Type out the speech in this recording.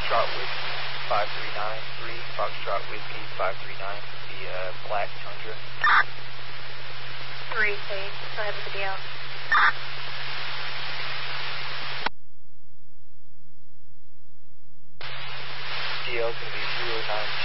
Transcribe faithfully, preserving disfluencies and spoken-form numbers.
Foxtrot Whiskey five three nine three, Foxtrot Whiskey five three nine, the uh, Black Tundra. Three, please. Go ahead with the D L. D L is going to be zero nine